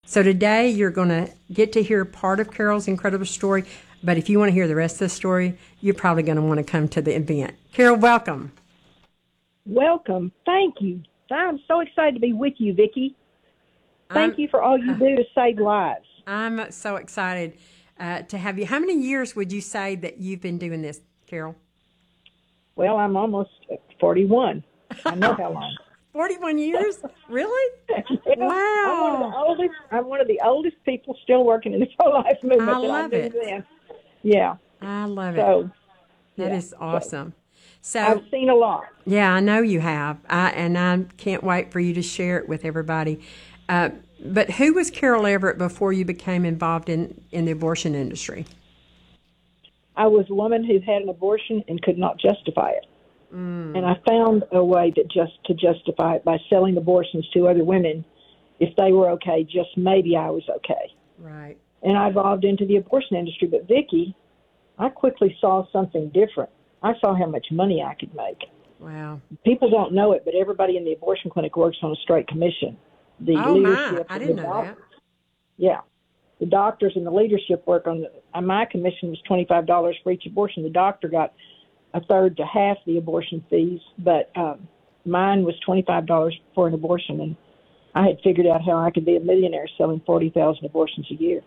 So today you're going to get to hear part of Carol's incredible story, but if you want to hear the rest of the story, you're probably going to want to come to the event. Carol, welcome. Welcome. Thank you. I'm so excited to be with you, Vicki. Thank you for all you do to save lives. I'm so excited to have you. How many years would you say that you've been doing this, Carol? Well, I'm almost 41. I know how long. 41 years? Really? Wow. I'm one of the oldest people still working in the pro-life movement. I love it. Then. Yeah. I love it. That is awesome. So I've seen a lot. Yeah, I know you have. And I can't wait for you to share it with everybody. But who was Carol Everett before you became involved in the abortion industry? I was a woman who had an abortion and could not justify it. And I found a way to justify it by selling abortions to other women. If they were okay, just maybe I was okay. Right. And I evolved into the abortion industry. But, Vicki, I quickly saw something different. I saw how much money I could make. Wow. People don't know it, but everybody in the abortion clinic works on a straight commission. The leadership, I didn't know that. Yeah. The doctors and the leadership work on my commission was $25 for each abortion. The doctor got a third to half the abortion fees, but mine was $25 for an abortion, and I had figured out how I could be a millionaire selling 40,000 abortions a year.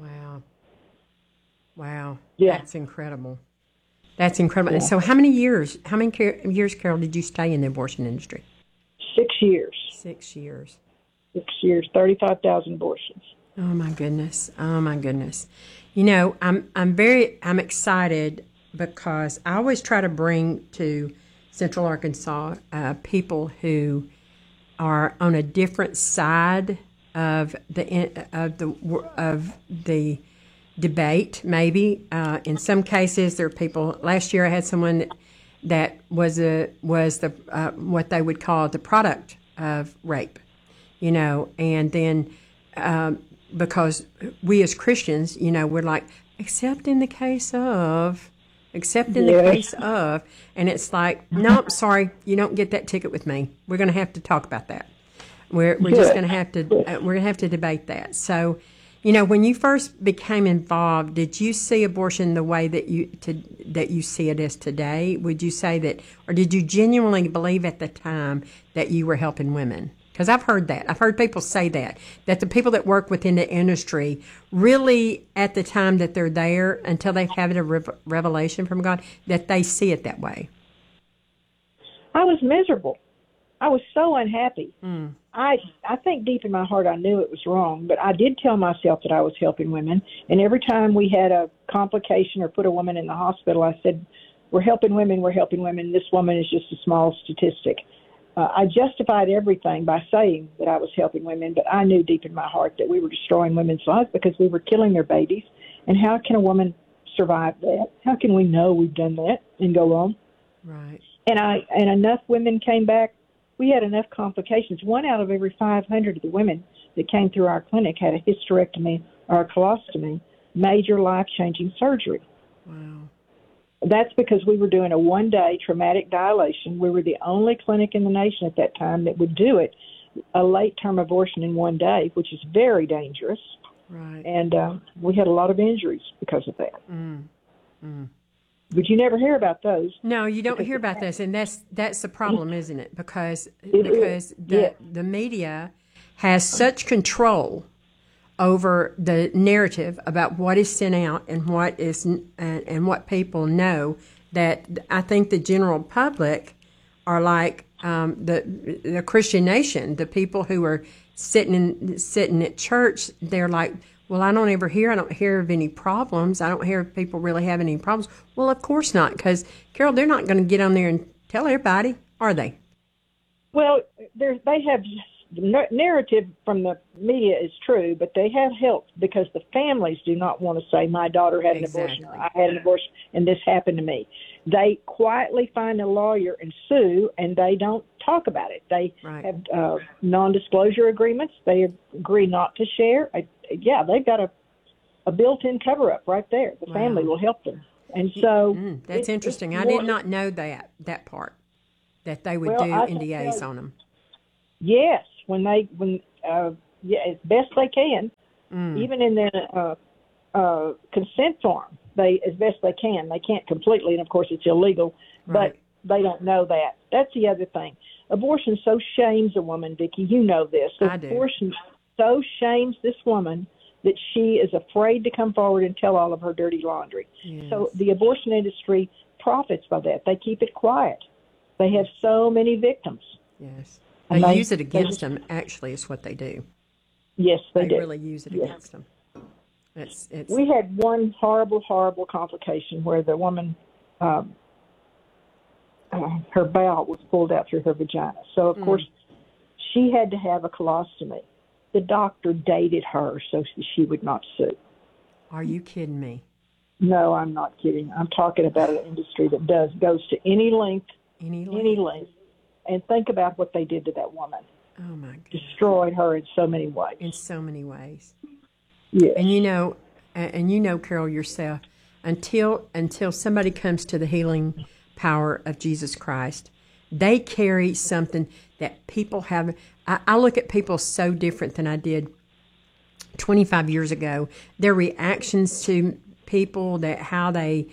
Wow. Yeah. That's incredible. That's incredible. Yeah. So how many years, Carol, did you stay in the abortion industry? 6 years. 6 years. 6 years, 35,000 abortions. Oh my goodness. You know, I'm excited because I always try to bring to Central Arkansas people who are on a different side of the debate. Maybe in some cases there are people. Last year I had someone that was what they would call the product of rape. You know, and then because we as Christians, you know, we're like, except in the case of, and it's like, no, sorry, you don't get that ticket with me. We're going to have to talk about that. We're just going to have to we're going to have to debate that. So, you know, when you first became involved, did you see abortion the way that you see it as today? Would you say that, or did you genuinely believe at the time that you were helping women? Because I've heard that. I've heard people say that the people that work within the industry really, at the time that they're there, until they have a revelation from God, that they see it that way. I was miserable. I was so unhappy. I think deep in my heart I knew it was wrong, but I did tell myself that I was helping women. And every time we had a complication or put a woman in the hospital, I said, we're helping women. This woman is just a small statistic. I justified everything by saying that I was helping women, but I knew deep in my heart that we were destroying women's lives because we were killing their babies. And how can a woman survive that? How can we know we've done that and go on? Right. And enough women came back. We had enough complications. 1 out of every 500 of the women that came through our clinic had a hysterectomy or a colostomy, major life-changing surgery. Wow. That's because we were doing a one-day traumatic dilation. We were the only clinic in the nation at that time that would do it, a late-term abortion in 1 day, which is very dangerous. Right. And we had a lot of injuries because of that. But you never hear about those. No, you don't hear about this, and that's the problem, isn't it? Because the media has such control over the narrative about what is sent out and what is and what people know, that I think the general public are like the Christian nation, the people who are sitting at church. They're like, well, I don't hear of any problems. I don't hear of people really having any problems. Well, of course not, because Carol, they're not going to get on there and tell everybody, are they? Well, they have. The narrative from the media is true, but they have helped because the families do not want to say, my daughter had an abortion, or I had an abortion, and this happened to me. They quietly find a lawyer and sue, and they don't talk about it. They have non-disclosure agreements. They agree not to share. They've got a built-in cover-up right there. The family will help them. And so that's interesting. I did not know that part, that they would do NDAs on them. Yes. When as best they can, even in their consent form, they as best they can. They can't completely, and of course it's illegal, Right. but they don't know that. That's the other thing. Abortion so shames a woman, Vicki. You know this. I do. Abortion so shames this woman that she is afraid to come forward and tell all of her dirty laundry. Yes. So the abortion industry profits by that. They keep it quiet. They have so many victims. Yes. And They use it against them, actually, is what they do. Yes, they do. Really use it against them. It's We had one horrible, horrible complication where the woman, her bowel was pulled out through her vagina. So, of course, she had to have a colostomy. The doctor dated her so she would not sue. Are you kidding me? No, I'm not kidding. I'm talking about an industry that goes to any length, and think about what they did to that woman. Oh, my goodness. Destroyed her in so many ways. In so many ways. Yes. And you know, Carol, yourself, until somebody comes to the healing power of Jesus Christ, they carry something that people have. I look at people so different than I did 25 years ago. Their reactions to people, that how they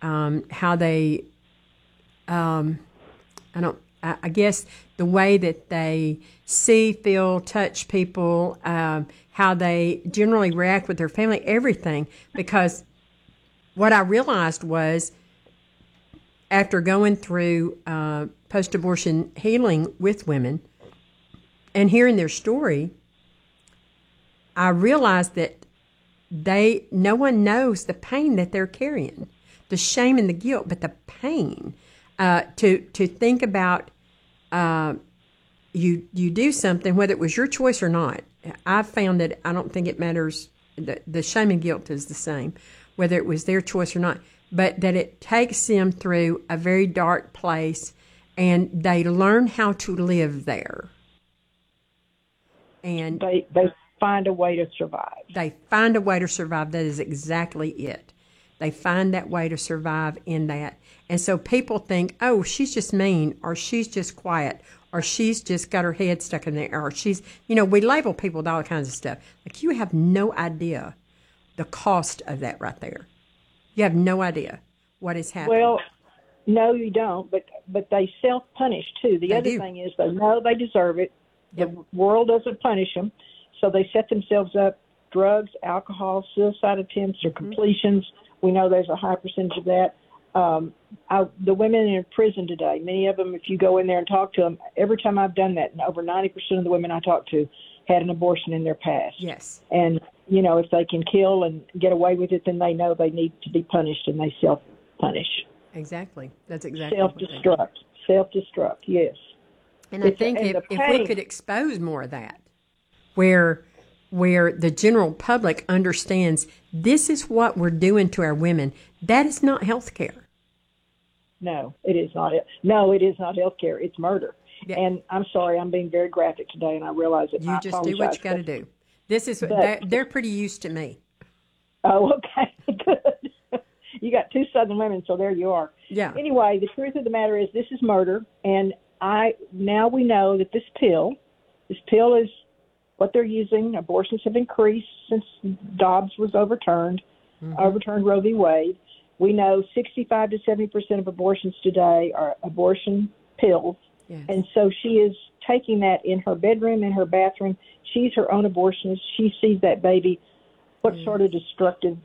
I guess the way that they see, feel, touch people, how they generally react with their family, everything. Because what I realized was, after going through post-abortion healing with women and hearing their story, I realized that no one knows the pain that they're carrying, the shame and the guilt, but the pain. To think about you do something, whether it was your choice or not. I've found that I don't think it matters. The shame and guilt is the same, whether it was their choice or not. But that it takes them through a very dark place, and they learn how to live there. And they find a way to survive. They find a way to survive. That is exactly it. They find that way to survive in that. And so people think, oh, she's just mean, or she's just quiet, or she's just got her head stuck in there, or she's, we label people with all kinds of stuff. Like, you have no idea the cost of that right there. You have no idea what is happening. Well, no, you don't, but they self-punish, too. The other thing is they know they deserve it. Yep. The world doesn't punish them, so they set themselves up. Drugs, alcohol, suicide attempts, or completions. We know there's a high percentage of that. The women in prison today, many of them, if you go in there and talk to them, every time I've done that, and over 90% of the women I talk to had an abortion in their past. Yes. And, if they can kill and get away with it, then they know they need to be punished, and they self-punish. Exactly. That's exactly Self-destruct, yes. And I think if we could expose more of that, where the general public understands this is what we're doing to our women, that is not health care. No, it is not. No, it is not health care. It's murder. Yeah. And I'm sorry, I'm being very graphic today, and I realize it. You just do what you got to do. This is they're pretty used to me. Oh, okay, good. You got two Southern women, so there you are. Yeah. Anyway, the truth of the matter is this is murder, and now we know that this pill is what they're using. Abortions have increased since Dobbs was overturned Roe v. Wade. We know 65 to 70% of abortions today are abortion pills. Yes. And so she is taking that in her bedroom, in her bathroom. She's her own abortionist. She sees that baby. What sort of destruction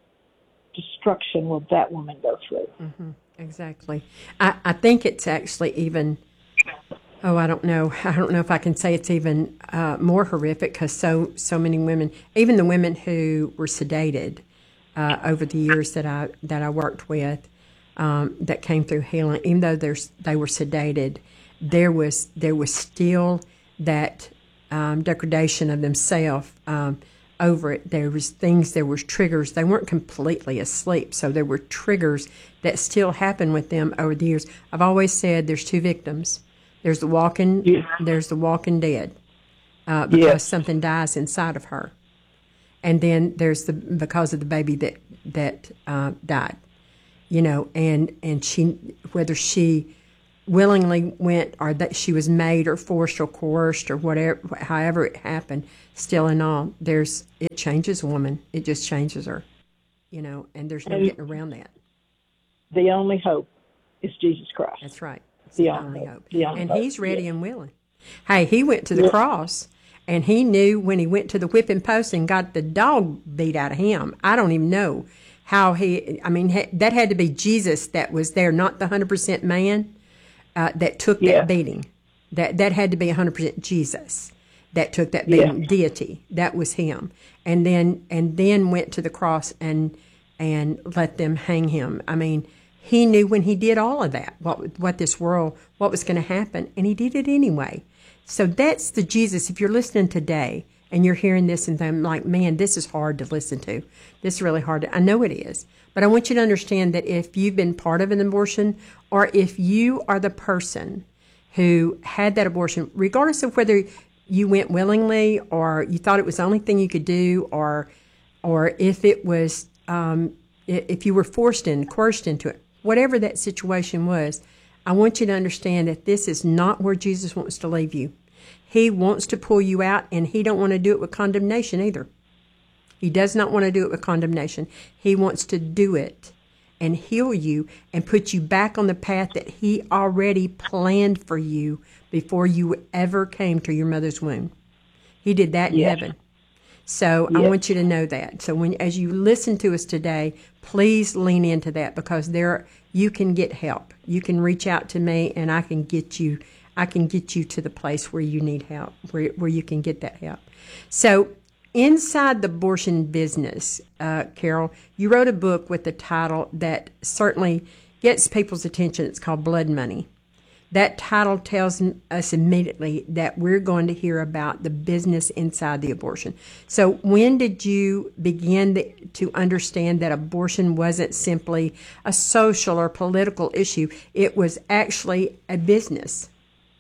will that woman go through? Mm-hmm. Exactly. I think it's actually even, I don't know if I can say it's even more horrific, because so many women, even the women who were sedated over the years that I worked with, that came through healing, even though they were sedated, there was still that degradation of themselves over it. There was triggers. They weren't completely asleep, so there were triggers that still happened with them over the years. I've always said there's two victims. There's the walking dead, because something dies inside of her, and then there's because of the baby that died, and she, whether she willingly went, or that she was made or forced or coerced or whatever, however it happened, still and all, it changes a woman. It just changes her, and there's no getting around that. The only hope is Jesus Christ. That's right. It's the only hope. And He's ready and willing. Hey, He went to the cross, and He knew when He went to the whipping post and got the dog beat out of Him. I don't even know how that had to be Jesus that was there, not the 100% man that took that beating. That had to be 100% Jesus that took that beating. Deity, that was Him, and then went to the cross and let them hang Him. I mean, He knew when He did all of that what this world, what was going to happen, and He did it anyway. So that's the Jesus. If you're listening today and you're hearing this and I'm like, man, this is hard to listen to. This is really hard. I know it is. But I want you to understand that if you've been part of an abortion, or if you are the person who had that abortion, regardless of whether you went willingly or you thought it was the only thing you could do, or if it was, if you were coerced into it, whatever that situation was, I want you to understand that this is not where Jesus wants to leave you. He wants to pull you out, and He don't want to do it with condemnation either. He does not want to do it with condemnation. He wants to do it and heal you and put you back on the path that He already planned for you before you ever came to your mother's womb. He did that in heaven. So I want you to know that. So as you listen to us today, please lean into that, because you can get help. You can reach out to me, and I can get you to the place where you need help, where you can get that help. So inside the abortion business, Carol, you wrote a book with the title that certainly gets people's attention. It's called Blood Money. That title tells us immediately that we're going to hear about the business inside the abortion. So when did you begin to understand that abortion wasn't simply a social or political issue? It was actually a business.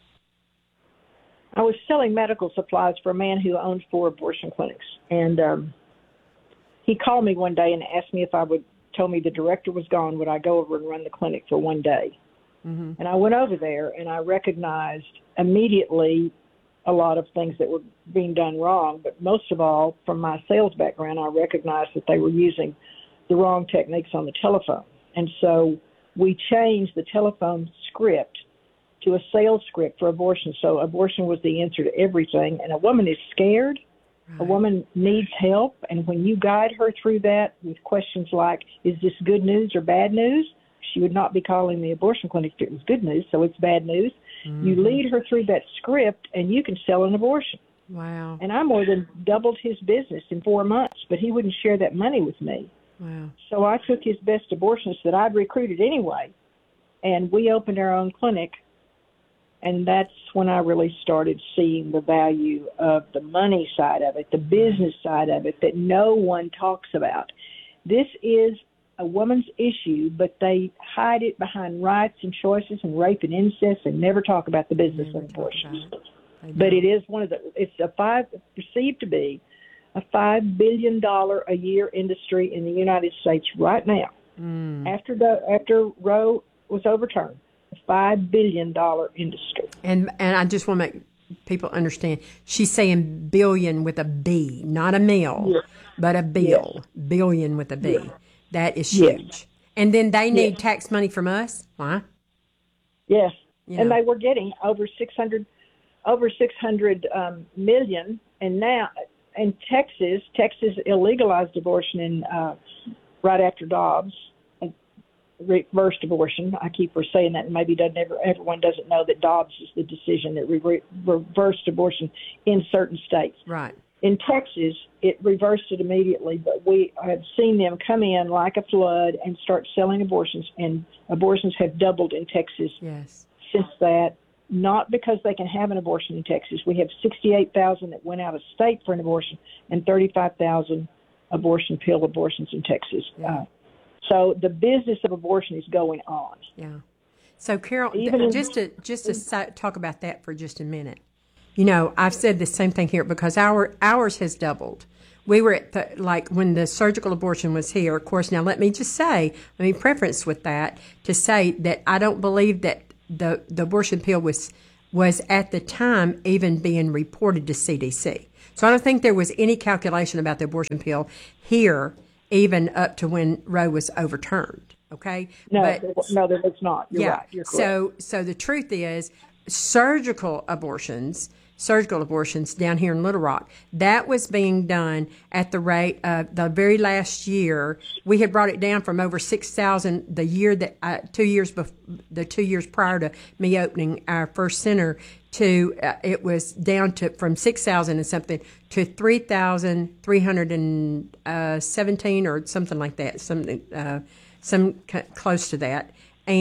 I was selling medical supplies for a man who owned 4 abortion clinics. And he called me one day and asked me if I would, told me the director was gone, would I go over and run the clinic for one day? Mm-hmm. And I went over there, and I recognized immediately a lot of things that were being done wrong. But most of all, from my sales background, I recognized that they were using the wrong techniques on the telephone. And so we changed the telephone script to a sales script for abortion. So abortion was the answer to everything. And a woman is scared. Right. A woman needs help. And when you guide her through that with questions like, is this good news or bad news? She would not be calling the abortion clinic if it was good news, so it's bad news. Mm-hmm. You lead her through that script, and you can sell an abortion. Wow. And I more than doubled his business in 4 months, but he wouldn't share that money with me. Wow. So I took his best abortionist that I'd recruited anyway, and we opened our own clinic. And that's when I really started seeing the value of the money side of it, the business side of it, that no one talks about. This is a woman's issue, but they hide it behind rights and choices and rape and incest and never talk about the business of abortion. But it is perceived to be a $5 billion a year industry in the United States right now. After Roe was overturned. A $5 billion industry. And I just want to make people understand, she's saying billion with a B, not a mill, but a bill. Yes. Billion with a B. Yes. That is huge. Yes. And then they need tax money from us? Why? Yes. And they were getting over 600 million. And now in Texas illegalized abortion in right after Dobbs. Reversed abortion. I keep saying that, and maybe everyone doesn't know that Dobbs is the decision that reversed abortion in certain states. Right. In Texas, it reversed it immediately, but we have seen them come in like a flood and start selling abortions, and abortions have doubled in Texas since that. Not because they can have an abortion in Texas. We have 68,000 that went out of state for an abortion and 35,000 pill abortions in Texas. Yeah. So the business of abortion is going on. Yeah. So Carol, just to talk about that for just a minute. I've said the same thing here because ours has doubled. We were at when the surgical abortion was here. Of course, now let me preference with that to say that I don't believe that the abortion pill was at the time even being reported to CDC. So I don't think there was any calculation about the abortion pill here, even up to when Roe was overturned. Okay? No, there was not. You're right. You're correct. So the truth is, surgical abortions down here in Little Rock, that was being done at the rate of the very last year. We had brought it down from over 6,000 the year that 2 years the 2 years prior to me opening our first center to it was down to from 6,000 and something to 3,317 or something like that, some close to that,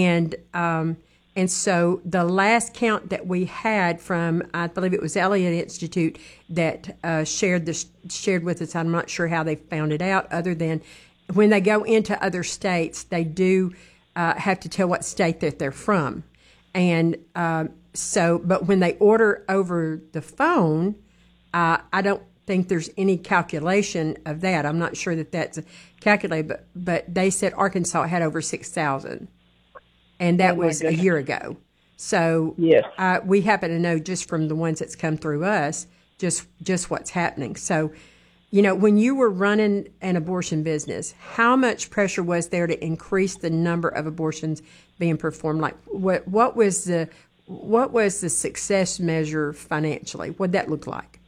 and so the last count that we had from, I believe it was Elliott Institute that shared with us. I'm not sure how they found it out, other than when they go into other states, they do have to tell what state that they're from. And but when they order over the phone, I don't think there's any calculation of that. I'm not sure that that's calculated, but they said Arkansas had over 6,000. And that was a year ago. So yes. We happen to know just from the ones that's come through us, just what's happening. So, when you were running an abortion business, how much pressure was there to increase the number of abortions being performed? Like, what was the success measure financially? What'd that look like?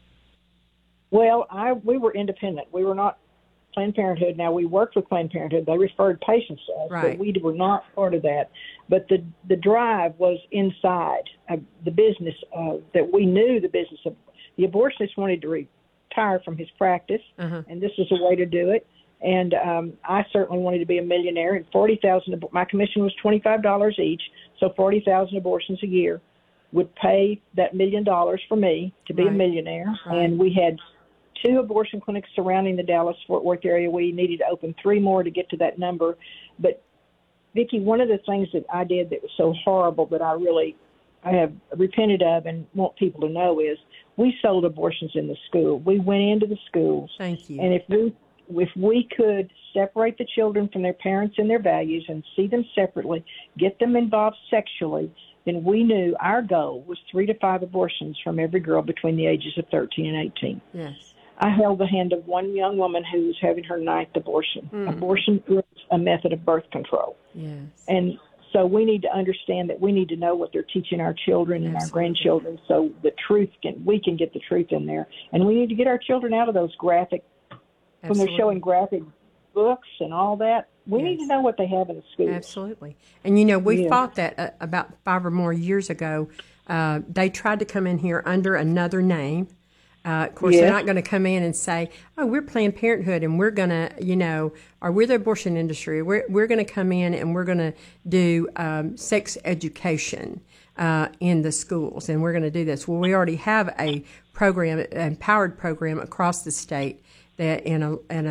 Well, we were independent. We were not Planned Parenthood. Now, we worked with Planned Parenthood. They referred patients to us, right. But we were not part of that. But the drive was inside of the business that we knew the business of. The abortionist wanted to retire from his practice, and this was a way to do it. And I certainly wanted to be a millionaire. And 40,000. My commission was $25 each, so 40,000 abortions a year would pay that $1 million for me to be a millionaire. Right. And we had 2 abortion clinics surrounding the Dallas-Fort Worth area. We needed to open 3 more to get to that number. But, Vicki, one of the things that I did that was so horrible that I have repented of and want people to know is we sold abortions in the school. We went into the schools. Thank you. And if we could separate the children from their parents and their values and see them separately, get them involved sexually, then we knew our goal was 3 to 5 abortions from every girl between the ages of 13 and 18. Yes. I held the hand of one young woman who was having her 9th abortion. Abortion is a method of birth control. Yes. And so we need to understand that we need to know what they're teaching our children and our grandchildren so we can get the truth in there. And we need to get our children out of those graphic, when they're showing graphic books and all that. We need to know what they have in the schools. Absolutely. And, we fought that about 5 or more years ago. They tried to come in here under another name. Of course, they're not going to come in and say, "Oh, we're Planned Parenthood, and we're going to, or we're the abortion industry. We're going to come in and we're going to do sex education in the schools, and we're going to do this." Well, we already have a program, an empowered program across the state that in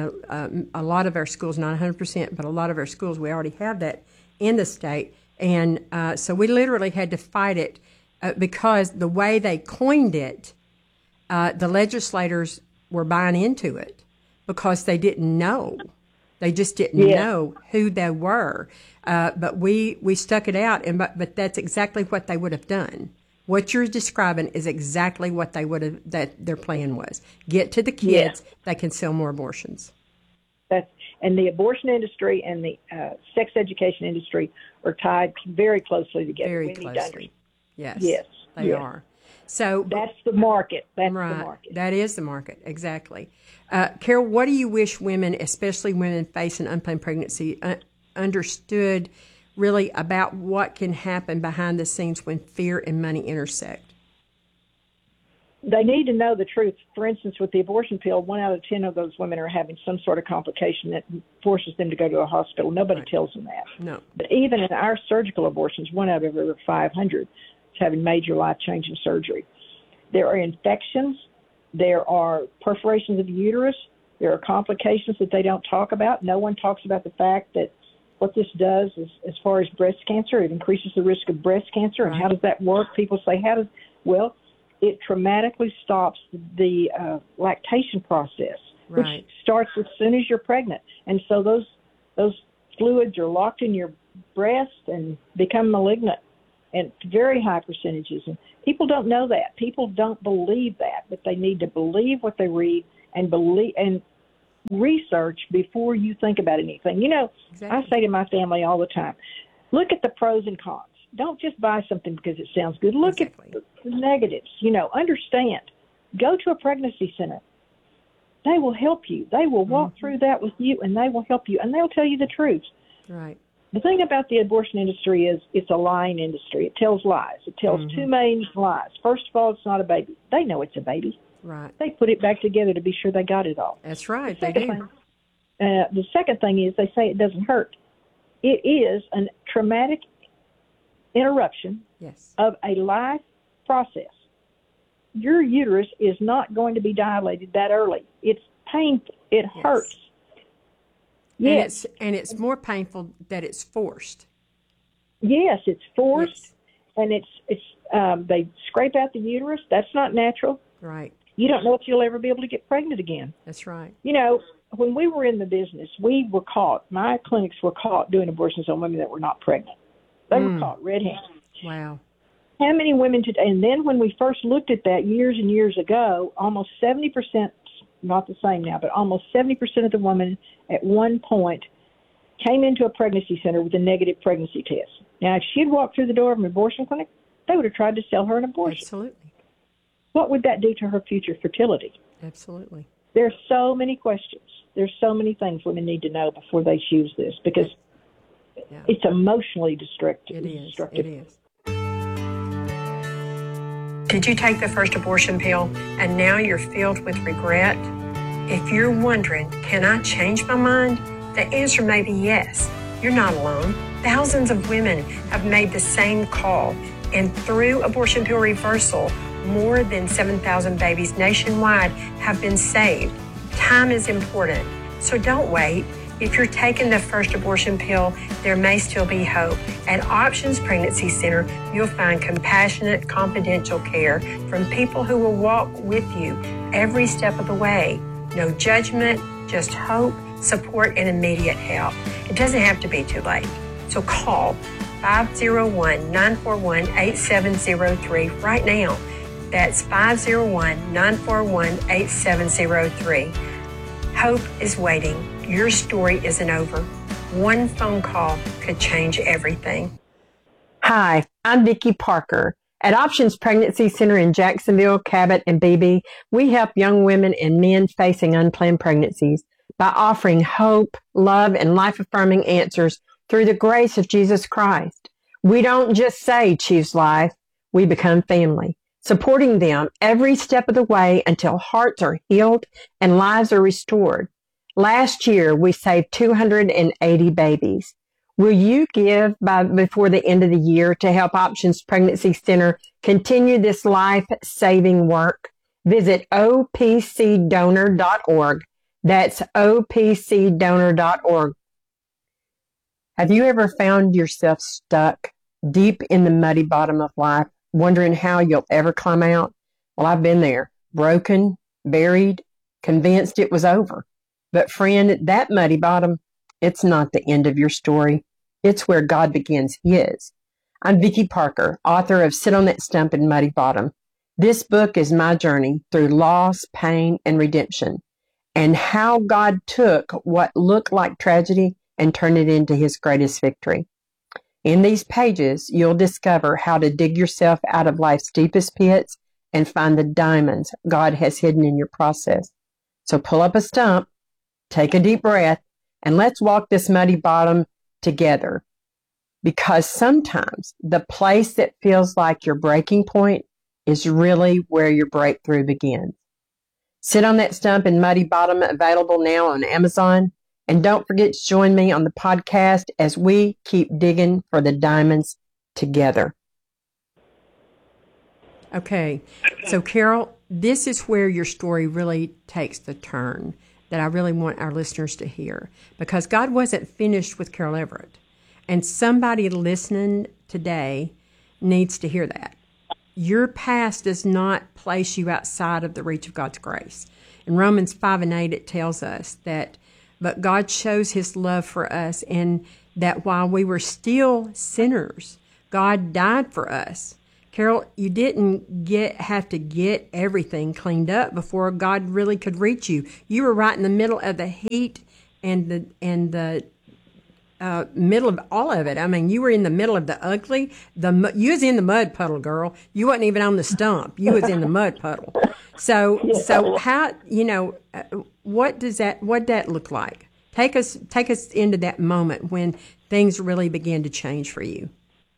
a lot of our schools, not 100%, but a lot of our schools, we already have that in the state, and so we literally had to fight it because the way they coined it. The legislators were buying into it because they didn't know. They just didn't know who they were. But we stuck it out, but that's exactly what they would have done. What you're describing is exactly what that their plan was. Get to the kids, they can sell more abortions. And the abortion industry and the sex education industry are tied very closely together. Very closely. Yes, they are. So that's the market. That's right. the market. That is the market, exactly. Carol, what do you wish women, especially women facing unplanned pregnancy, understood really about what can happen behind the scenes when fear and money intersect? They need to know the truth. For instance, with the abortion pill, 1 out of 10 of those women are having some sort of complication that forces them to go to a hospital. Nobody tells them that. No. But even in our surgical abortions, 1 out of every 500 is having major life-changing surgery. There are infections. There are perforations of the uterus. There are complications that they don't talk about. No one talks about the fact that what this does is, as far as breast cancer, it increases the risk of breast cancer. And how does that work? People say, well, it traumatically stops the lactation process, which starts as soon as you're pregnant. And so those fluids are locked in your breast and become malignant. and very high percentages. And people don't know that. People don't believe that, but they need to believe what they read and believe and research before you think about anything. You know, exactly. I say to my family all the time, look at the pros and cons. Don't just buy something because it sounds good. Look exactly. at the negatives. You know, understand. Go to a pregnancy center. They will help you. They will walk through that with you, and they will help you, and they'll tell you the truth. Right. The thing about the abortion industry is it's a lying industry. It tells lies. It tells two main lies. First of all, it's not a baby. They know it's a baby. Right. They put it back together to be sure they got it all. That's right. They do. The second thing is they say it doesn't hurt. It is a traumatic interruption of a life process. Your uterus is not going to be dilated that early. It's painful. It hurts. Yes. And it's more painful that it's forced. Yes, it's forced, and they scrape out the uterus. That's not natural. Right. You don't know if you'll ever be able to get pregnant again. That's right. You know, when we were in the business, we were caught. My clinics were caught doing abortions on women that were not pregnant. They were caught red-handed. Wow. How many women today? And then when we first looked at that years and years ago, almost 70%, not the same now, but almost 70% of the women at one point came into a pregnancy center with a negative pregnancy test. Now, if she'd walked through the door of an abortion clinic, they would have tried to sell her an abortion. Absolutely. What would that do to her future fertility? Absolutely. There's so many questions. There's so many things women need to know before they choose this, because it's emotionally destructive. It is. Did you take the first abortion pill and now you're filled with regret? If you're wondering, can I change my mind? The answer may be yes. You're not alone. Thousands of women have made the same call, and through abortion pill reversal, more than 7,000 babies nationwide have been saved. Time is important, so don't wait. If you're taking the first abortion pill, there may still be hope. At Options Pregnancy Center, you'll find compassionate, confidential care from people who will walk with you every step of the way. No judgment, just hope, support, and immediate help. It doesn't have to be too late. So call 501-941-8703 right now. That's 501-941-8703. Hope is waiting. Your story isn't over. One phone call could change everything. Hi, I'm Vicki Parker. At Options Pregnancy Center in Jacksonville, Cabot, and Beebe, we help young women and men facing unplanned pregnancies by offering hope, love, and life-affirming answers through the grace of Jesus Christ. We don't just say choose life, we become family, supporting them every step of the way until hearts are healed and lives are restored. Last year, we saved 280 babies. Will you give before the end of the year to help Options Pregnancy Center continue this life-saving work? Visit opcdonor.org. That's opcdonor.org. Have you ever found yourself stuck deep in the muddy bottom of life, wondering how you'll ever climb out? Well, I've been there, broken, buried, convinced it was over. But friend, that muddy bottom, it's not the end of your story. It's where God begins His. I'm Vicki Parker, author of Sit on That Stump in Muddy Bottom. This book is my journey through loss, pain, and redemption, and how God took what looked like tragedy and turned it into His greatest victory. In these pages, you'll discover how to dig yourself out of life's deepest pits and find the diamonds God has hidden in your process. So pull up a stump, take a deep breath, and let's walk this muddy bottom together. Because sometimes the place that feels like your breaking point is really where your breakthrough begins. Sit on That Stump in Muddy Bottom, available now on Amazon. And don't forget to join me on the podcast as we keep digging for the diamonds together. Okay, so Carol, this is where your story really takes the turn that I really want our listeners to hear, because God wasn't finished with Carol Everett. And somebody listening today needs to hear that. Your past does not place you outside of the reach of God's grace. In Romans 5:8, it tells us that, but God shows His love for us in that while we were still sinners, God died for us. Carol, you didn't have to get everything cleaned up before God really could reach you. You were right in the middle of the heat and the middle of all of it. I mean, you were in the middle of the ugly. You was in the mud puddle, girl. You wasn't even on the stump. You was in the mud puddle. So how, what did that look like? Take us into that moment when things really began to change for you.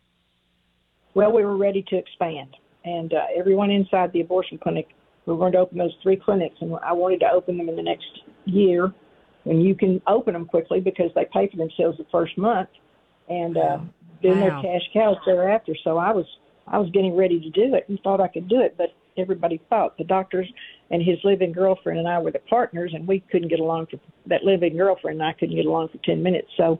Well, we were ready to expand, and everyone inside the abortion clinic, we were going to open those 3 clinics, and I wanted to open them in the next year. And you can open them quickly because they pay for themselves the first month, and then they're cash cows thereafter. So I was getting ready to do it and thought I could do it, but everybody thought. The doctors and his live-in girlfriend and I were the partners, and we couldn't get along. That live-in girlfriend and I couldn't get along for 10 minutes. So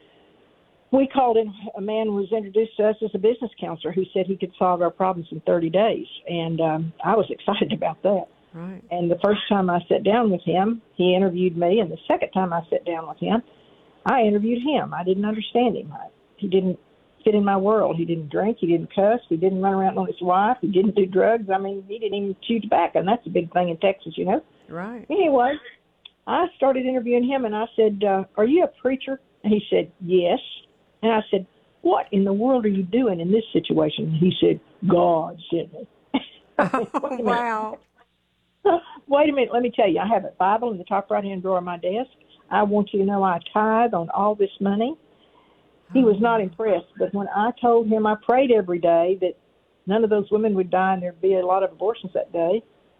we called in a man who was introduced to us as a business counselor who said he could solve our problems in 30 days, and I was excited about that. Right. And the first time I sat down with him, he interviewed me, and the second time I sat down with him, I interviewed him. I didn't understand him. He didn't fit in my world. He didn't drink. He didn't cuss. He didn't run around on his wife. He didn't do drugs. I mean, he didn't even chew tobacco, and that's a big thing in Texas, Right. Anyway, I started interviewing him, and I said, are you a preacher? And he said, yes. And I said, what in the world are you doing in this situation? And he said, God sent me. Oh, wow. Wait a minute, let me tell you. I have a Bible in the top right-hand drawer of my desk. I want you to know I tithe on all this money. He was not impressed, but when I told him I prayed every day that none of those women would die and there'd be a lot of abortions that day,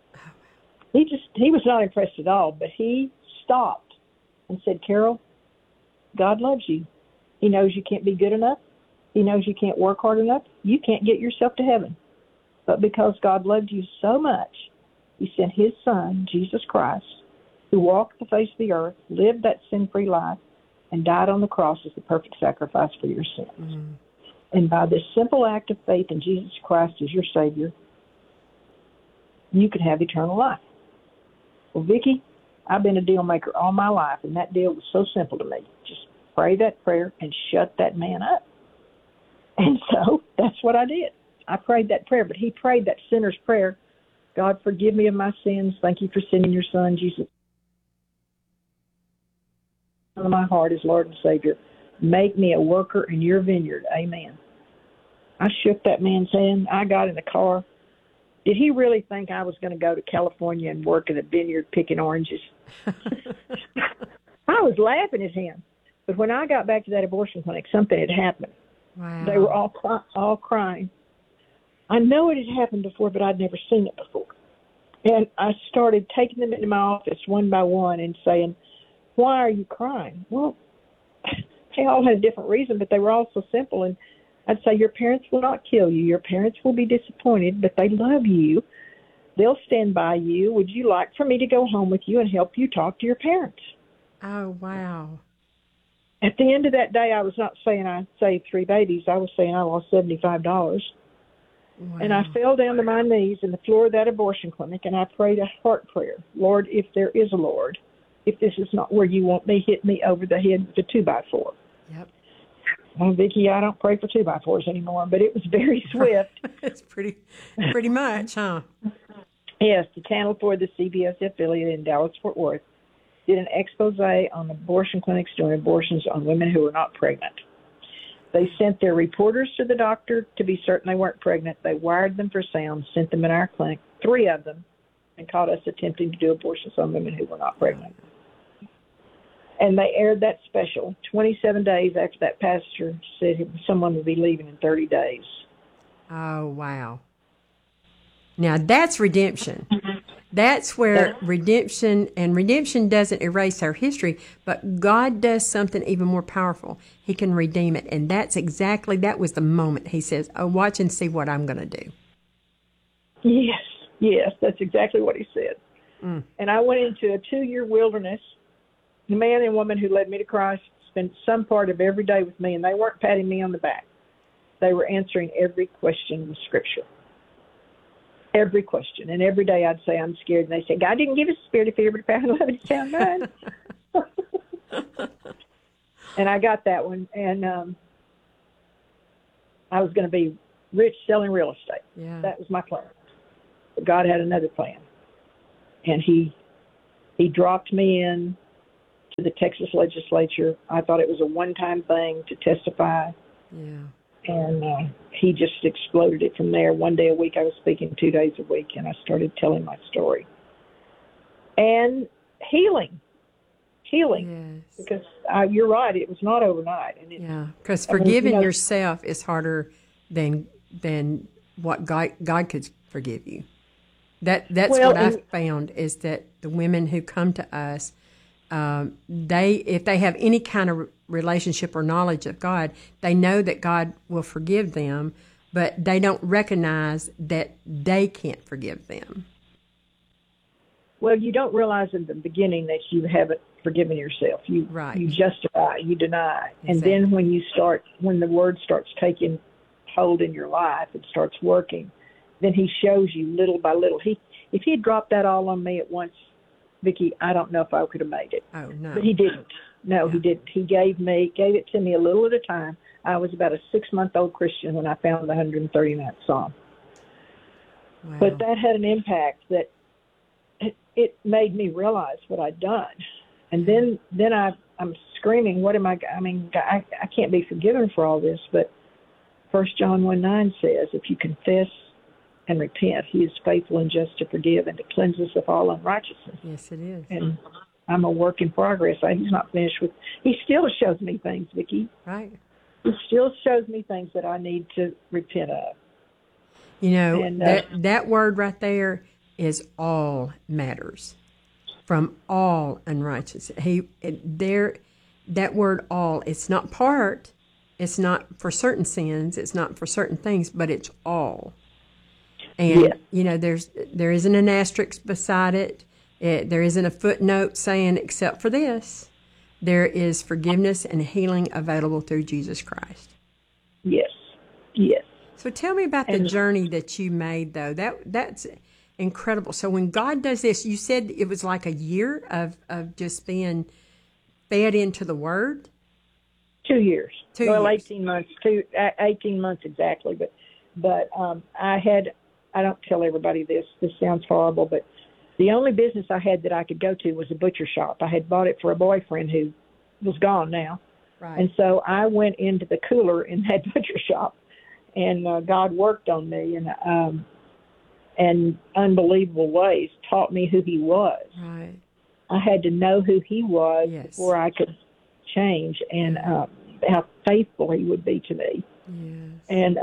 he was not impressed at all, but he stopped and said, Carol, God loves you. He knows you can't be good enough. He knows you can't work hard enough. You can't get yourself to heaven. But because God loved you so much, he sent his son, Jesus Christ, who walked the face of the earth, lived that sin-free life, and died on the cross as the perfect sacrifice for your sins. Mm-hmm. And by this simple act of faith in Jesus Christ as your Savior, you can have eternal life. Well, Vicki, I've been a deal maker all my life, and that deal was so simple to me. Just pray that prayer and shut that man up. And so that's what I did. I prayed that prayer, but he prayed that sinner's prayer. God, forgive me of my sins. Thank you for sending your son, Jesus, into my heart as Lord and Savior. Make me a worker in your vineyard. Amen. I shook that man's hand. I got in the car. Did he really think I was going to go to California and work in a vineyard picking oranges? I was laughing at him. But when I got back to that abortion clinic, something had happened. Wow. They were all crying. I know it had happened before, but I'd never seen it before. And I started taking them into my office one by one and saying, why are you crying? Well, they all had a different reason, but they were all so simple. And I'd say, your parents will not kill you. Your parents will be disappointed, but they love you. They'll stand by you. Would you like for me to go home with you and help you talk to your parents? Oh, wow. At the end of that day, I was not saying I saved 3 babies. I was saying I lost $75. Wow. And I fell down to my knees in the floor of that abortion clinic, and I prayed a heart prayer. Lord, if there is a Lord, if this is not where you want me, hit me over the head with a 2x4. Yep. Well, Vicki, I don't pray for 2x4s anymore, but it was very swift. It's pretty much, huh? Yes, the Channel 4, the CBS affiliate in Dallas-Fort Worth, did an expose on abortion clinics doing abortions on women who were not pregnant. They sent their reporters to the doctor to be certain they weren't pregnant. They wired them for sound, sent them in our clinic, 3 of them, and caught us attempting to do abortions on women who were not pregnant. And they aired that special 27 days after that pastor said someone would be leaving in 30 days. Oh, wow. Now, that's redemption. That's where redemption doesn't erase our history, but God does something even more powerful. He can redeem it. And that was the moment he says, oh, watch and see what I'm going to do. Yes, that's exactly what he said. Mm. And I went into a 2-year wilderness. The man and woman who led me to Christ spent some part of every day with me, and they weren't patting me on the back. They were answering every question with Scripture. Every question. And every day I'd say, I'm scared. And they say, God didn't give us a spirit of fear, but a power of love and a sound mind. And I got that one. And I was going to be rich selling real estate. Yeah. That was my plan. But God had another plan. And he dropped me in to the Texas legislature. I thought it was a one-time thing to testify. Yeah. And he just exploded it from there. One day a week, I was speaking 2 days a week, and I started telling my story. And healing. Yes. Because you're right, it was not overnight. And because forgiving yourself is harder than what God could forgive you. That's what I've found, is that the women who come to us, if they have any kind of relationship or knowledge of God, they know that God will forgive them, but they don't recognize that they can't forgive them. Well, you don't realize in the beginning that you haven't forgiven yourself. You justify, you deny. Exactly. And then when the word starts taking hold in your life, it starts working, then he shows you little by little. If he had dropped that all on me at once, Vicki, I don't know if I could have made it. Oh, no. But he didn't. No, he didn't. He gave it to me a little at a time. I was about a 6-month-old Christian when I found the 139th Psalm. Wow. But that had an impact that it made me realize what I'd done. And then I'm screaming, what am I can't be forgiven for all this. But 1 John 1:9 says, if you confess and repent, he is faithful and just to forgive and to cleanse us of all unrighteousness. Yes, it is. And I'm a work in progress. He's not finished with. He still shows me things, Vicki. Right. He still shows me things that I need to repent of. That word right there is all matters, from all unrighteousness. That word all, it's not part, it's not for certain sins, it's not for certain things, but it's all. And there isn't an asterisk beside it. There isn't a footnote saying except for this. There is forgiveness and healing available through Jesus Christ. Yes. So tell me about the journey that you made, though. That's incredible. So when God does this, you said it was like a year of just being fed into the Word? 2 years. 2 years. 18 months. 18 months exactly. But I don't tell everybody this. This sounds horrible, but the only business I had that I could go to was a butcher shop. I had bought it for a boyfriend who was gone now. Right. And so I went into the cooler in that butcher shop, and God worked on me and unbelievable ways, taught me who he was. Right. I had to know who he was before I could change, and how faithful he would be to me. Yes. And,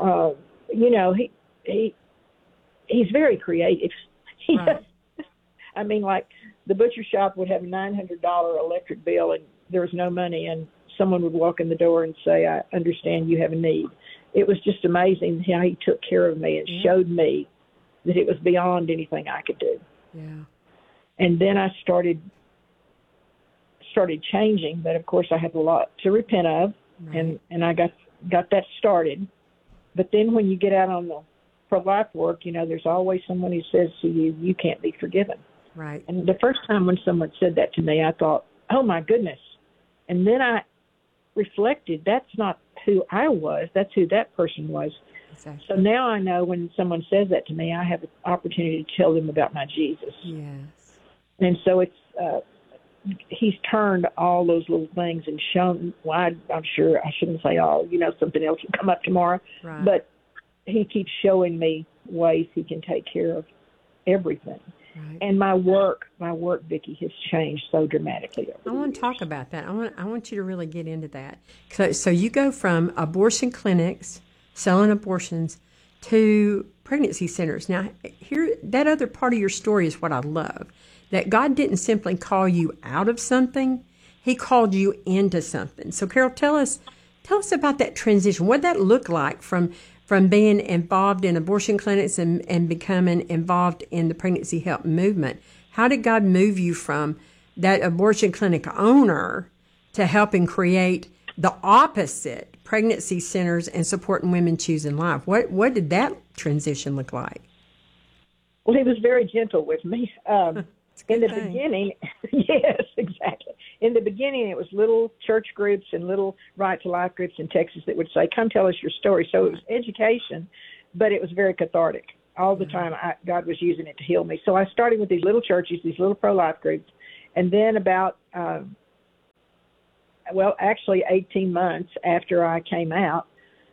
he's very creative. Right. I mean, like the butcher shop would have a $900 electric bill and there was no money, and someone would walk in the door and say, I understand you have a need. It was just amazing how he took care of me and showed me that it was beyond anything I could do. Yeah. And then I started changing, but of course I had a lot to repent of, and I got that started. But then when you get out on the pro-life work, there's always someone who says to you, you can't be forgiven. Right. And the first time when someone said that to me, I thought, oh my goodness. And then I reflected, that's not who I was, that's who that person was. Exactly. So now I know when someone says that to me, I have an opportunity to tell them about my Jesus. Yes. And so it's he's turned all those little things and shown, I'm sure I shouldn't say all, something else will come up tomorrow. Right. But he keeps showing me ways he can take care of everything. Right. And my work, Vicki, has changed so dramatically. I want to talk about that. I want you to really get into that. So you go from abortion clinics, selling abortions, to pregnancy centers. Now, here, that other part of your story is what I love. That God didn't simply call you out of something; He called you into something. So, Carol, tell us about that transition. What did that look like from being involved in abortion clinics and becoming involved in the pregnancy help movement? How did God move you from that abortion clinic owner to helping create the opposite, pregnancy centers and supporting women choosing life? What did that transition look like? Well, he was very gentle with me. In the beginning, yes, exactly. In the beginning, it was little church groups and little Right to Life groups in Texas that would say, come tell us your story. So it was education, but it was very cathartic. All the time, God was using it to heal me. So I started with these little churches, these little pro-life groups, and then about, actually 18 months after I came out,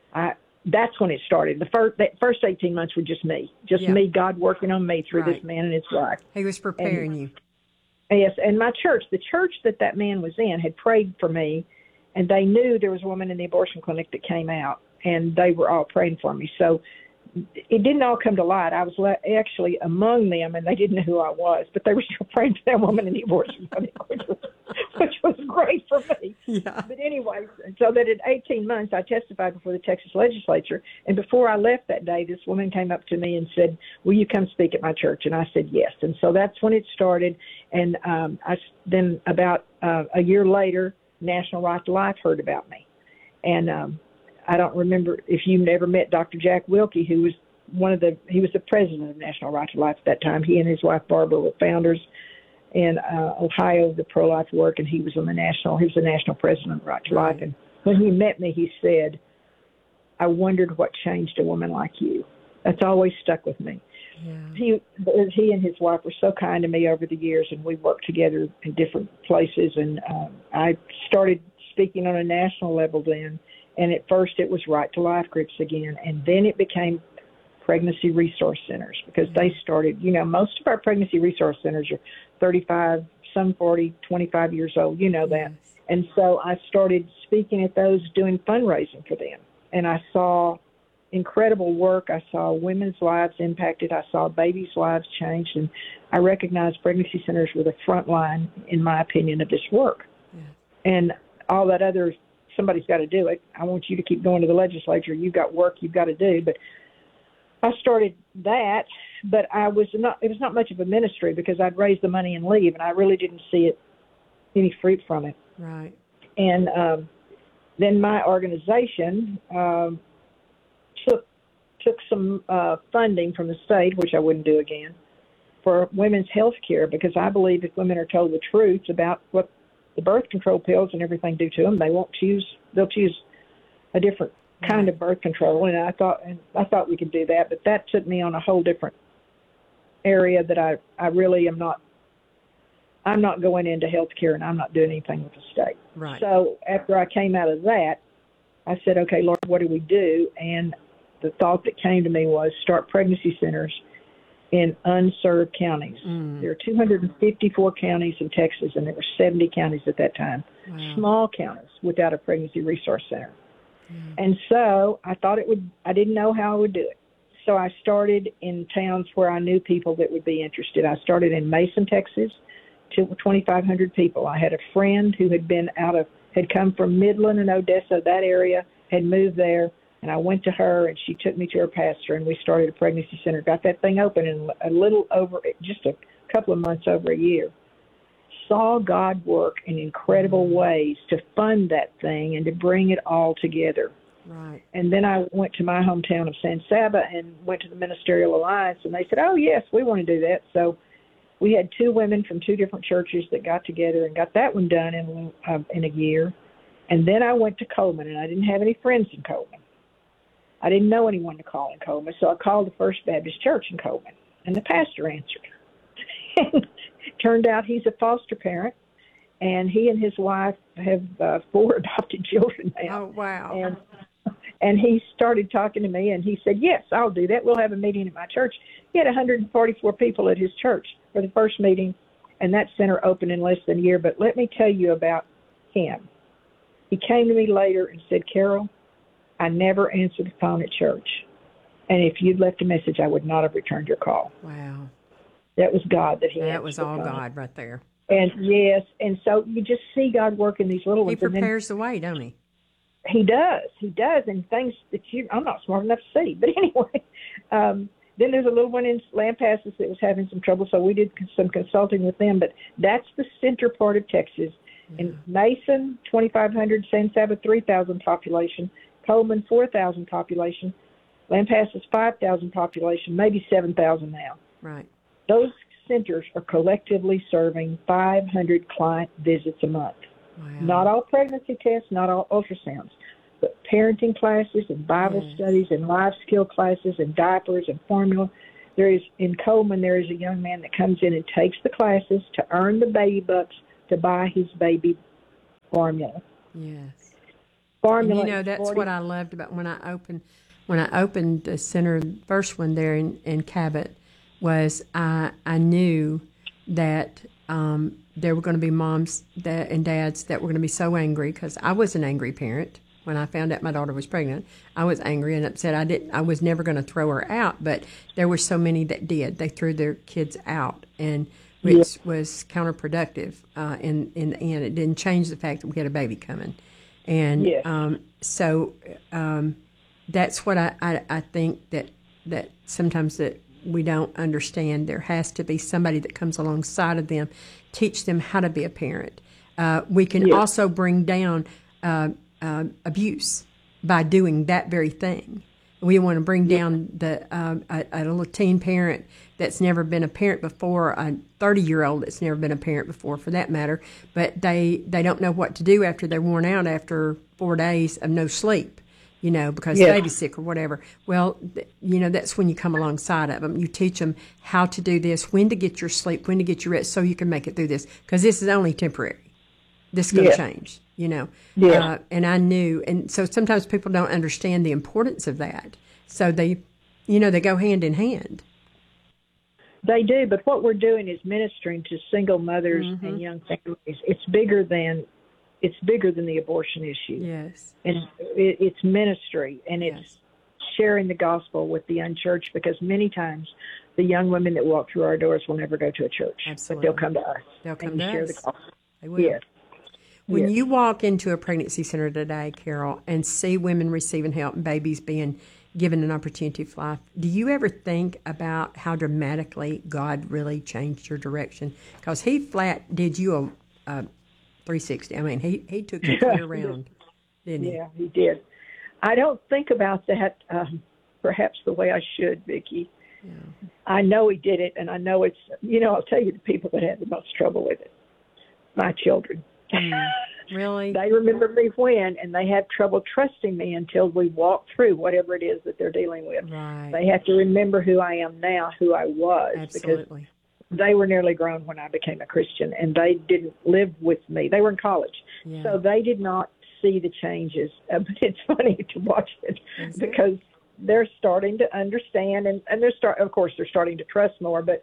that's when it started. The first 18 months were just me, me, God working on me through this man and his wife. He was preparing you. Yes, and my church, the church that man was in, had prayed for me, and they knew there was a woman in the abortion clinic that came out, and they were all praying for me. So it didn't all come to light. I was actually among them, and they didn't know who I was, but they were still praying for that woman in the abortion clinic, which was great for me. Yeah. But anyway, so that at 18 months, I testified before the Texas legislature, and before I left that day, this woman came up to me and said, will you come speak at my church? And I said yes. And so that's when it started, and then about a year later, National Right to Life heard about me. And I don't remember if you've ever met Dr. Jack Wilkie, who was he was the president of National Right to Life at that time. He and his wife Barbara were founders in Ohio of the pro-life work, and he was the national president of Right to Life. And when he met me, he said, I wondered what changed a woman like you. That's always stuck with me. Yeah. He and his wife were so kind to me over the years, and we worked together in different places. And I started speaking on a national level then. And at first it was Right to Life groups again, and then it became pregnancy resource centers because they started, most of our pregnancy resource centers are 35, some 40, 25 years old, that. And so I started speaking at those, doing fundraising for them. And I saw incredible work. I saw women's lives impacted. I saw babies' lives changed. And I recognized pregnancy centers were the front line, in my opinion, of this work. Yeah. And all that other, somebody's got to do it. I want you to keep going to the legislature. You've got work you've got to do. But I started that, but it was not much of a ministry because I'd raise the money and leave, and I really didn't see any fruit from it. Right. And then my organization took some funding from the state, which I wouldn't do again, for women's health care, because I believe if women are told the truth about what the birth control pills and everything do to them, they'll choose a different kind of birth control. And I thought we could do that, but that took me on a whole different area that I really am not. I'm not going into healthcare, and I'm not doing anything with the state. Right. So after I came out of that, I said, okay, Lord, what do we do? And the thought that came to me was start pregnancy centers in unserved counties. There are 254 counties in Texas, and there were 70 counties at that time, small counties without a pregnancy resource center. And so I thought I didn't know how I would do it. So I started in towns where I knew people that would be interested. I started in Mason, Texas, to 2,500 people. I had a friend who had come from Midland and Odessa, that area, had moved there, and I went to her, and she took me to her pastor, and we started a pregnancy center. Got that thing open in just a couple of months over a year. Saw God work in incredible ways to fund that thing and to bring it all together. Right. And then I went to my hometown of San Saba and went to the Ministerial Alliance, and they said, oh, yes, we want to do that. So we had two women from two different churches that got together and got that one done in a year. And then I went to Coleman, and I didn't have any friends in Coleman. I didn't know anyone to call in Coleman, so I called the First Baptist Church in Coleman, and the pastor answered. And turned out he's a foster parent, and he and his wife have 4 adopted children now. Oh, wow. And he started talking to me, and he said, yes, I'll do that. We'll have a meeting at my church. He had 144 people at his church for the first meeting, and that center opened in less than a year. But let me tell you about him. He came to me later and said, Carol, I never answered the phone at church. And if you'd left a message, I would not have returned your call. Wow. That was God that he answered. That was all God right there. And yes, and so you just see God work in these little ones. He prepares the way, don't he? He does, and things that I'm not smart enough to see. But anyway, then there's a little one in Lampasas that was having some trouble, so we did some consulting with them. But that's the center part of Texas. In Mason, 2,500, San Saba, 3,000 population, Coleman, 4,000 population, Lampasas, 5,000 population, maybe 7,000 now. Right. Those centers are collectively serving 500 client visits a month. Wow. Not all pregnancy tests, not all ultrasounds, but parenting classes and Bible studies and life skill classes and diapers and formula. In Coleman, there is a young man that comes in and takes the classes to earn the baby bucks to buy his baby formula. Yes. Formula. And that's what I loved about when I opened the center, the first one there in Cabot, was I knew that there were going to be moms and dads that were going to be so angry, because I was an angry parent. When I found out my daughter was pregnant, I was angry and upset. I was never going to throw her out, but there were so many that did. They threw their kids out, and which was counterproductive in the end. It didn't change the fact that we had a baby coming. And so that's what I think that sometimes that we don't understand. There has to be somebody that comes alongside of them, teach them how to be a parent. We can also bring down abuse by doing that very thing. We want to bring down a little teen parent that's never been a parent before, a 30-year-old that's never been a parent before, for that matter, but they don't know what to do after they're worn out after 4 days of no sleep, because the baby's sick or whatever. Well, that's when you come alongside of them. You teach them how to do this, when to get your sleep, when to get your rest, so you can make it through this, because this is only temporary. This is going to change, and I knew. And so sometimes people don't understand the importance of that. So they go hand in hand. They do, but what we're doing is ministering to single mothers and young families. It's bigger than the abortion issue. Yes. And it's ministry, and it's sharing the gospel with the unchurched, because many times the young women that walk through our doors will never go to a church. Absolutely. But they'll come to us. They'll come and to share us. the gospel. They will. Yes. When you walk into a pregnancy center today, Carol, and see women receiving help and babies being given an opportunity for life, do you ever think about how dramatically God really changed your direction? Because he flat did you a 360. I mean, he took you clear around, didn't he? Yeah, he did. I don't think about that perhaps the way I should, Vicki. Yeah. I know he did it, and I know it's, I'll tell you the people that had the most trouble with it. My children. Really? They remember me when, and they have trouble trusting me until we walk through whatever it is that they're dealing with. Right. They have to remember who I am now, who I was. Absolutely. Because they were nearly grown when I became a Christian, and they didn't live with me. They were in college. Yeah. So they did not see the changes. But it's funny to watch it because they're starting to understand, and of course, they're starting to trust more, but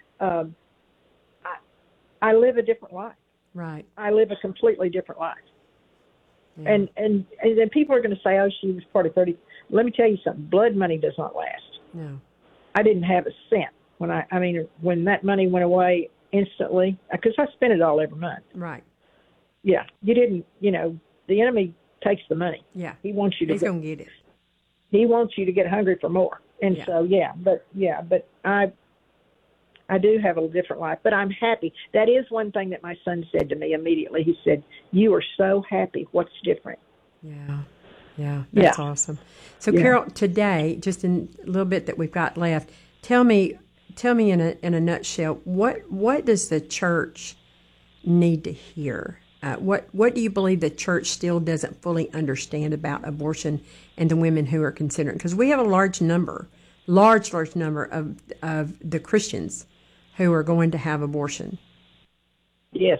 I live a different life. Right. I live a completely different life. Yeah. And then people are going to say, oh, she was part of 30. Let me tell you something. Blood money does not last. No. I didn't have a cent when that money went away instantly, because I spent it all every month. Right. Yeah. You didn't, the enemy takes the money. Yeah. He wants you to He's going to get it. He wants you to get hungry for more. And but I do have a different life, but I'm happy. That is one thing that my son said to me immediately. He said, "You are so happy. What's different?" Yeah, that's awesome. So, Carol, today, just in a little bit that we've got left, tell me in a nutshell, what does the church need to hear? What do you believe the church still doesn't fully understand about abortion and the women who are considering? Because we have a large number of the Christians who are going to have abortion. Yes.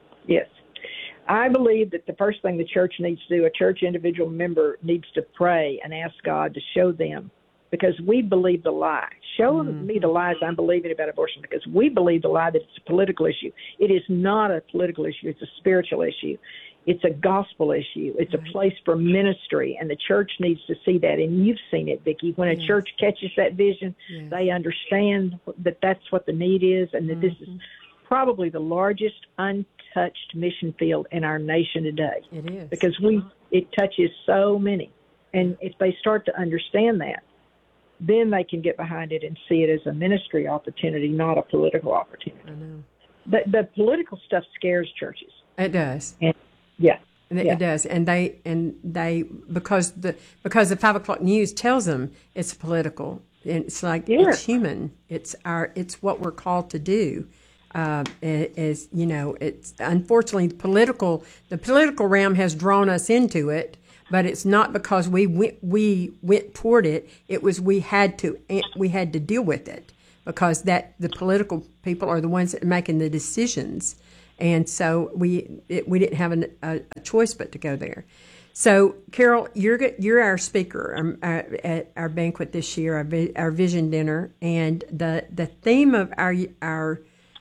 I believe that the first thing the church needs to do, a church individual member needs to pray and ask God to show them, because we believe the lie. Show me the lies I'm believing about abortion, because we believe the lie that it's a political issue. It is not a political issue. It's a spiritual issue. It's a gospel issue. It's a place for ministry, and the church needs to see that. And you've seen it, Vicki. When a church catches that vision, they understand that that's what the need is, and that this is probably the largest untouched mission field in our nation today. It is. Because it touches so many. And if they start to understand that, then they can get behind it and see it as a ministry opportunity, not a political opportunity. I know. But the political stuff scares churches. It does. And it does, and they because the 5 o'clock news tells them it's a political And it's like, it's human. It's what we're called to do. It's unfortunately the political realm has drawn us into it, but it's not because we went toward it. It was we had to deal with it, because the political people are the ones that are making the decisions, and so we didn't have a choice but to go there. So, Carol, you're our speaker at our banquet this year, our vision dinner, and the theme of our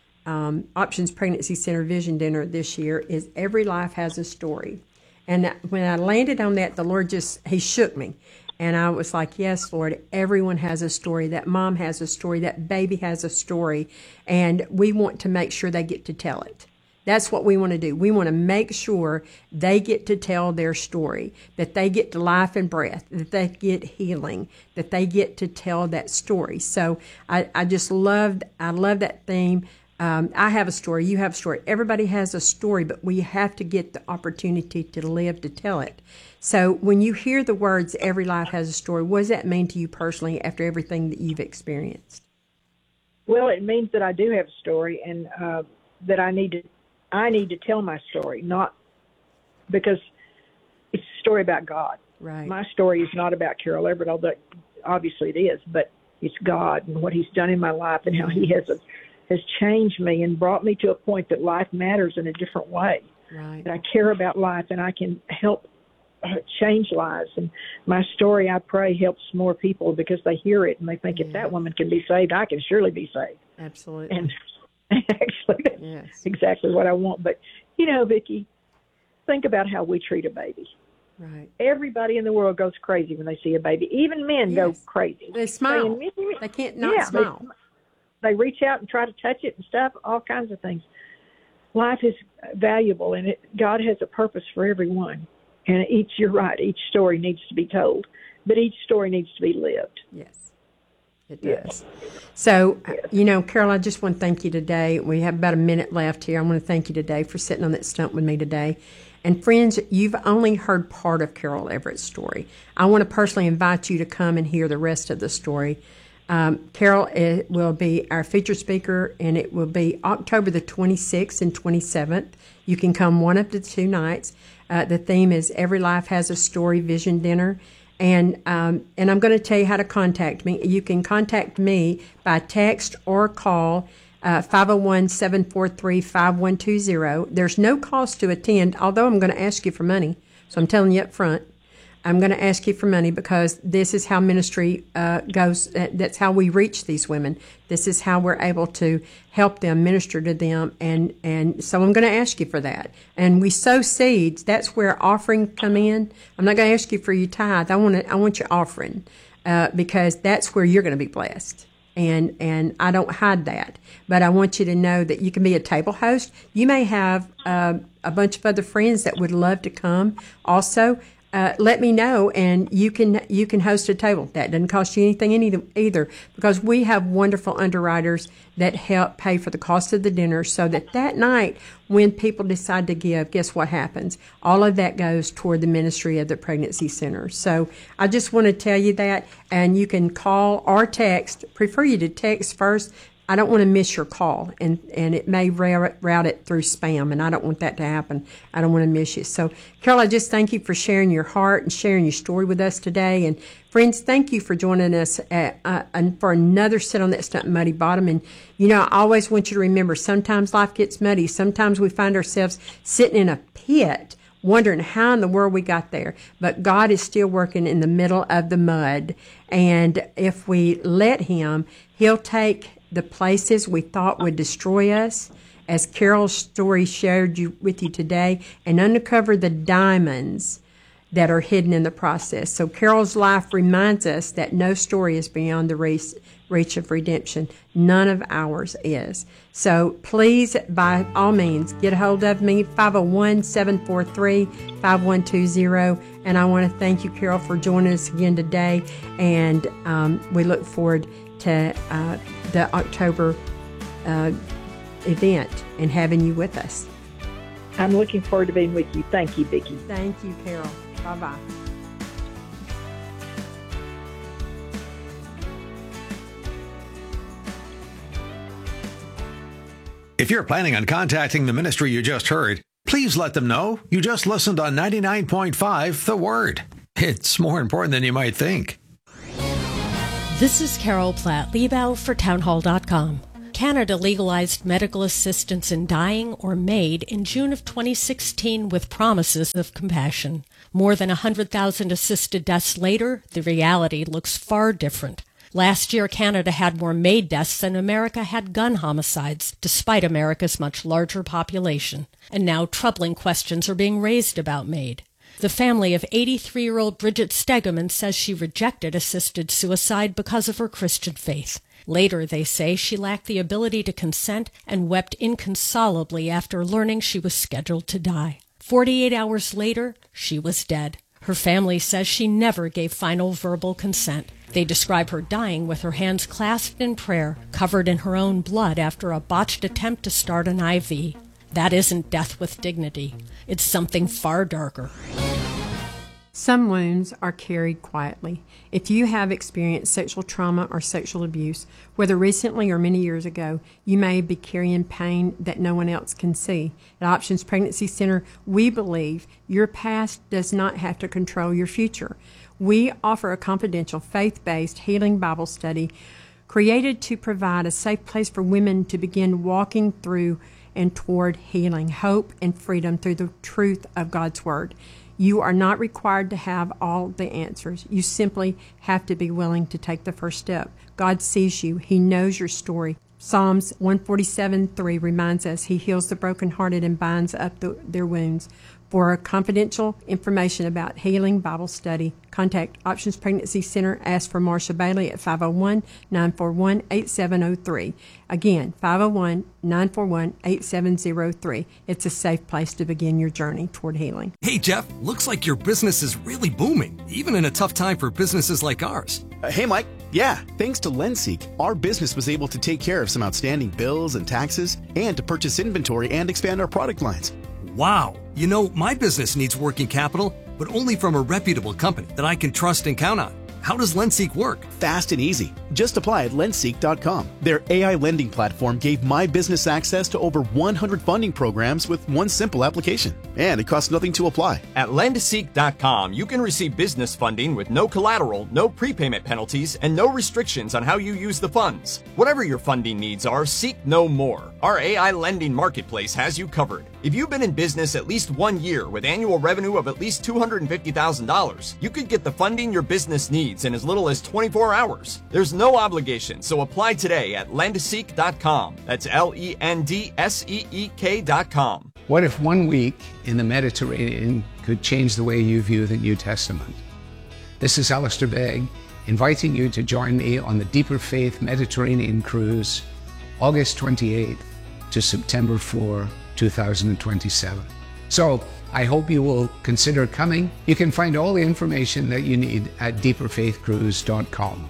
Options Pregnancy Center Vision Dinner this year is Every Life Has a Story. And when I landed on that, the Lord He shook me. And I was like, yes, Lord, everyone has a story. That mom has a story. That baby has a story. And we want to make sure they get to tell it. That's what we want to do. We want to make sure they get to tell their story, that they get to life and breath, that they get healing, that they get to tell that story. So I love that theme. I have a story. You have a story. Everybody has a story, but we have to get the opportunity to live to tell it. So when you hear the words, every life has a story, what does that mean to you personally after everything that you've experienced? Well, it means that I do have a story, and that I need to tell my story, not because it's a story about God. Right. My story is not about Carol Everett, although obviously it is, but it's God and what He's done in my life and how He has changed me and brought me to a point that life matters in a different way. Right. That I care about life and I can help change lives. And my story, I pray, helps more people because they hear it and they think, if that woman can be saved, I can surely be saved. Absolutely. And actually, that's exactly what I want. But, Vicki, think about how we treat a baby. Right. Everybody in the world goes crazy when they see a baby. Even men go crazy. They smile. They can't not smile. They reach out and try to touch it and stuff, all kinds of things. Life is valuable, and God has a purpose for everyone. And you're right, each story needs to be told, but each story needs to be lived. Yes, it does. So, Carol, I just want to thank you today. We have about a minute left here. I want to thank you today for sitting on that stump with me today. And friends, you've only heard part of Carol Everett's story. I want to personally invite you to come and hear the rest of the story. Carol will be our featured speaker, and it will be October the 26th and 27th. You can come one of the 2 nights. The theme is Every Life Has a Story Vision Dinner. And I'm going to tell you how to contact me. You can contact me by text or call 501-743-5120. There's no cost to attend, although I'm going to ask you for money. So I'm telling you up front. I'm going to ask you for money because this is how ministry goes. That's how we reach these women. This is how we're able to help them, minister to them, and so I'm going to ask you for that. And we sow seeds. That's where offering come in. I'm not going to ask you for your tithe. I want your offering because that's where you're going to be blessed. And I don't hide that, but I want you to know that you can be a table host. You may have a bunch of other friends that would love to come also. Let me know, and you can host a table. That doesn't cost you anything either, because we have wonderful underwriters that help pay for the cost of the dinner, so that night when people decide to give, guess what happens? All of that goes toward the ministry of the pregnancy center. So I just want to tell you that, and you can call or text. Prefer you to text first. I don't want to miss your call, and it may route it through spam, and I don't want that to happen. I don't want to miss you. So, Carol, I just thank you for sharing your heart and sharing your story with us today. And, friends, thank you for joining us and for another Sit on That Stump Muddy Bottom. And, I always want you to remember, sometimes life gets muddy. Sometimes we find ourselves sitting in a pit wondering how in the world we got there. But God is still working in the middle of the mud. And if we let Him, He'll take the places we thought would destroy us, as Carol's story shared with you today, and uncover the diamonds that are hidden in the process. So Carol's life reminds us that no story is beyond the reach of redemption. None of ours is. So please, by all means, get a hold of me, 501-743-5120. And I want to thank you, Carol, for joining us again today. And we look forward to the October event and having you with us. I'm looking forward to being with you. Thank you, Vicki. Thank you, Carol. Bye-bye. If you're planning on contacting the ministry you just heard, please let them know you just listened on 99.5 The Word. It's more important than you might think. This is Carol Platt-Liebau for townhall.com. Canada legalized medical assistance in dying or MAID in June of 2016 with promises of compassion. More than 100,000 assisted deaths later, the reality looks far different. Last year, Canada had more MAID deaths than America had gun homicides, despite America's much larger population. And now troubling questions are being raised about MAID. The family of 83-year-old Bridget Stegeman says she rejected assisted suicide because of her Christian faith. Later, they say, she lacked the ability to consent and wept inconsolably after learning she was scheduled to die. 48 hours later, she was dead. Her family says she never gave final verbal consent. They describe her dying with her hands clasped in prayer, covered in her own blood after a botched attempt to start an IV. That isn't death with dignity. It's something far darker. Some wounds are carried quietly. If you have experienced sexual trauma or sexual abuse, whether recently or many years ago, you may be carrying pain that no one else can see. At Options Pregnancy Center, we believe your past does not have to control your future. We offer a confidential, faith-based healing Bible study created to provide a safe place for women to begin walking through and toward healing, hope, and freedom through the truth of God's Word. You are not required to have all the answers. You simply have to be willing to take the first step. God sees you. He knows your story. Psalms 147:3 reminds us He heals the brokenhearted and binds up their wounds. For confidential information about healing Bible study, contact Options Pregnancy Center. Ask for Marsha Bailey at 501-941-8703. Again, 501-941-8703. It's a safe place to begin your journey toward healing. Hey, Jeff, looks like your business is really booming, even in a tough time for businesses like ours. Hey, Mike. Yeah, thanks to LendSeek, our business was able to take care of some outstanding bills and taxes and to purchase inventory and expand our product lines. Wow. You know, my business needs working capital, but only from a reputable company that I can trust and count on. How does LendSeek work? Fast and easy. Just apply at lendseek.com. Their AI lending platform gave my business access to over 100 funding programs with one simple application. And it costs nothing to apply. At lendseek.com, you can receive business funding with no collateral, no prepayment penalties, and no restrictions on how you use the funds. Whatever your funding needs are, seek no more. Our AI lending marketplace has you covered. If you've been in business at least 1 year with annual revenue of at least $250,000, you could get the funding your business needs in as little as 24 hours. There's no obligation, so apply today at lendseek.com. That's LENDSEEK.com. What if 1 week in the Mediterranean could change the way you view the New Testament? This is Alistair Begg, inviting you to join me on the Deeper Faith Mediterranean Cruise, August 28th to September 4, 2027. So, I hope you will consider coming. You can find all the information that you need at deeperfaithcruise.com.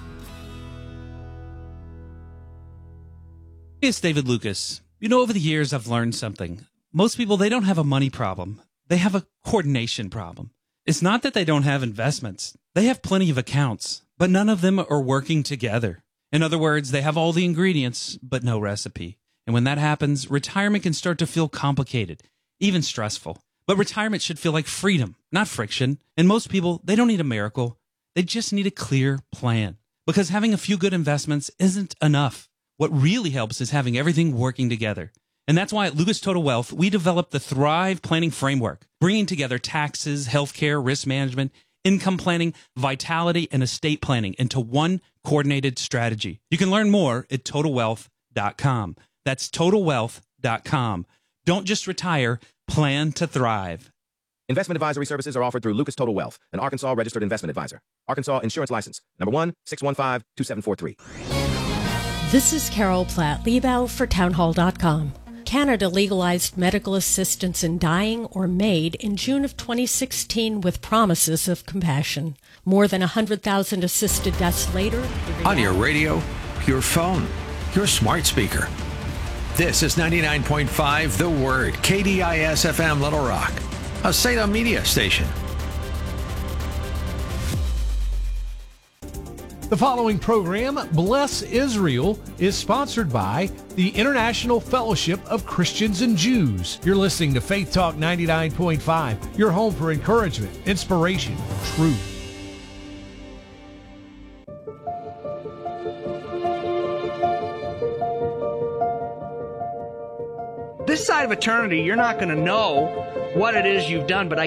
Hey, it's David Lucas. You know, over the years, I've learned something. Most people, they don't have a money problem. They have a coordination problem. It's not that they don't have investments. They have plenty of accounts, but none of them are working together. In other words, they have all the ingredients, but no recipe. And when that happens, retirement can start to feel complicated, even stressful. But retirement should feel like freedom, not friction. And most people, they don't need a miracle. They just need a clear plan. Because having a few good investments isn't enough. What really helps is having everything working together. And that's why at Lucas Total Wealth, we developed the Thrive Planning Framework, bringing together taxes, healthcare, risk management, income planning, vitality, and estate planning into one coordinated strategy. You can learn more at TotalWealth.com. That's TotalWealth.com. Don't just retire, plan to thrive. Investment advisory services are offered through Lucas Total Wealth, an Arkansas registered investment advisor. Arkansas Insurance License, number 1-615-2743. This is Carol Platt-Liebau for townhall.com. Canada legalized medical assistance in dying or MAID in June of 2016 with promises of compassion. More than 100,000 assisted deaths later. On your radio, your phone, your smart speaker. This is 99.5 The Word, KDIS FM Little Rock, a Salem media station. The following program, Bless Israel, is sponsored by the International Fellowship of Christians and Jews. You're listening to Faith Talk 99.5, your home for encouragement, inspiration, truth. This side of eternity, you're not going to know what it is you've done, but